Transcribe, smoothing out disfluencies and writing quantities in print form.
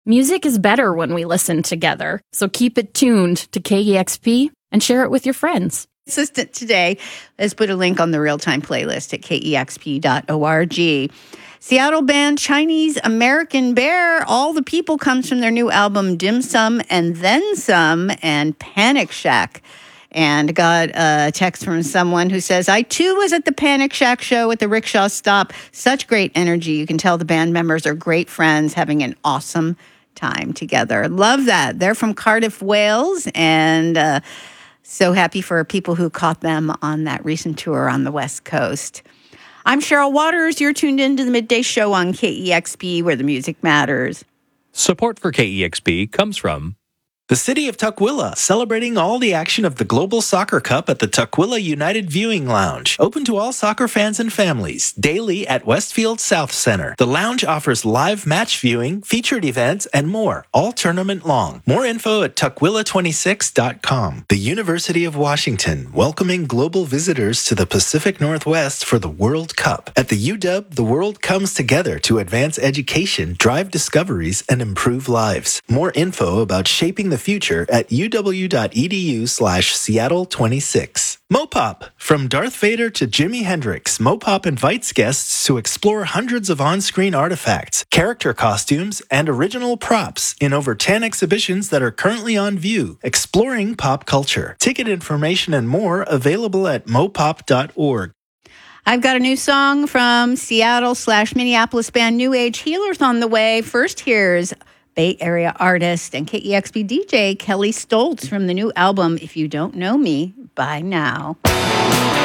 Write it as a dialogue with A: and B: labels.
A: Music is better when we listen together, so keep it tuned to KEXP and share it with your friends.
B: Assistant today has put a link on the real-time playlist at kexp.org. Seattle band Chinese American Bear, All the People, comes from their new album Dim Sum and Then Some and Panic Shack. And got a text from someone who says, I too was at the Panic Shack show at the Rickshaw Stop. Such great energy. You can tell the band members are great friends having an awesome time together. Love that. They're from Cardiff, Wales, and so happy for people who caught them on that recent tour on the West Coast. I'm Cheryl Waters. You're tuned into the Midday Show on KEXP, where the music matters.
C: Support for KEXP comes from
D: the city of Tukwila, celebrating all the action of the Global Soccer Cup at the Tukwila United Viewing Lounge. Open to all soccer fans and families, daily at Westfield South Center. The lounge offers live match viewing, featured events, and more, all tournament long. More info at tukwila26.com. The University of Washington, welcoming global visitors to the Pacific Northwest for the World Cup. At the UW, the world comes together to advance education, drive discoveries, and improve lives. More info about shaping the future at uw.edu/Seattle26. Mopop. From Darth Vader to Jimi Hendrix, Mopop invites guests to explore hundreds of on-screen artifacts, character costumes, and original props in over 10 exhibitions that are currently on view, exploring pop culture. Ticket information and more available at mopop.org.
B: I've got a new song from Seattle/Minneapolis band New Age Healers on the way. First, here's Bay Area artist and KEXP DJ Kelly Stoltz from the new album If You Don't Know Me by Now.